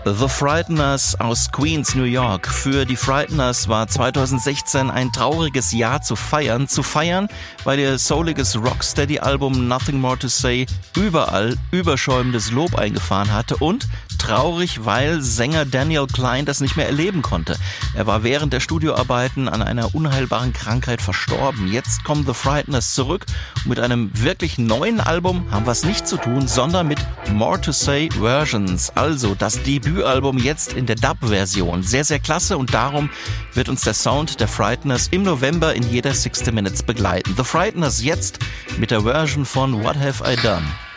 The Frighteners aus Queens, New York. Für die Frighteners war 2016 ein trauriges Jahr zu feiern. Zu feiern, weil ihr souliges Rocksteady-Album Nothing More to Say überall überschäumendes Lob eingefahren hatte und traurig, weil Sänger Daniel Klein das nicht mehr erleben konnte. Er war während der Studioarbeiten an einer unheilbaren Krankheit verstorben. Jetzt kommen The Frighteners zurück und mit einem wirklich neuen Album haben wir es nicht zu tun, sondern mit More to Say Versions, also das Debütalbum jetzt in der Dub-Version. Sehr, sehr klasse und darum wird uns der Sound der Frighteners im November in jeder 60 Minutes begleiten. The Frighteners jetzt mit der Version von What Have I Done?